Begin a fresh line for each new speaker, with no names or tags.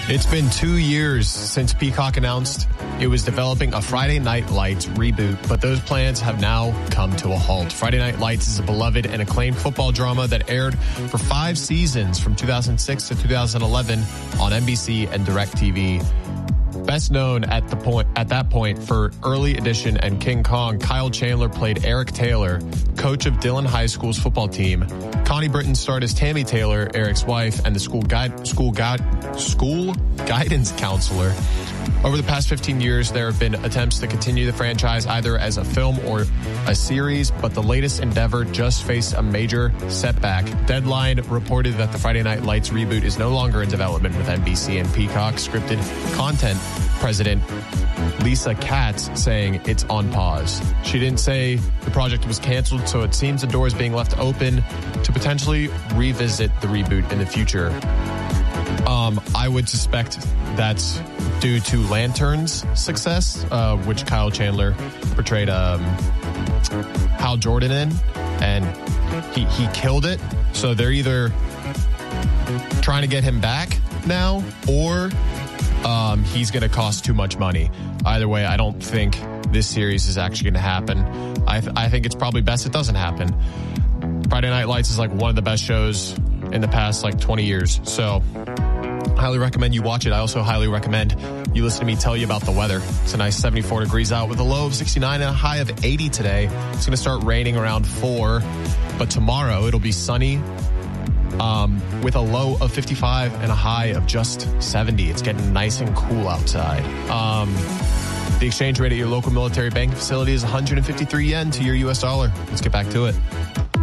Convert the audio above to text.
It's been 2 years since Peacock announced it was developing a Friday Night Lights reboot, but those plans have now come to a halt. Friday Night Lights is a beloved and acclaimed football drama that aired for 5 seasons from 2006 to 2011 on NBC and DirecTV. Best known at that point for Early Edition and King Kong, Kyle Chandler played Eric Taylor, coach of Dillon High School's football team. Connie Britton starred as Tammy Taylor, Eric's wife, and the school guidance counselor. Over the past 15 years, there have been attempts to continue the franchise either as a film or a series, but the latest endeavor just faced a major setback. Deadline reported that the Friday Night Lights reboot is no longer in development with NBC and Peacock scripted content president Lisa Katz saying it's on pause. She didn't say the project was canceled, so it seems the door is being left open to potentially revisit the reboot in the future. I would suspect that's due to Lantern's success, which Kyle Chandler portrayed Hal Jordan in, and he killed it. So they're either trying to get him back now, or he's going to cost too much money. Either way, I don't think this series is actually going to happen. I think it's probably best it doesn't happen. Friday Night Lights is like one of the best shows in the past 20 years. So highly recommend you watch it. I also highly recommend you listen to me tell you about the weather. It's a nice 74 degrees out with a low of 69 and a high of 80 today. It's going to start raining around 4, but tomorrow it'll be sunny with a low of 55 and a high of just 70. It's getting nice and cool outside. The exchange rate at your local military bank facility is 153 yen to your U.S. dollar. Let's get back to it.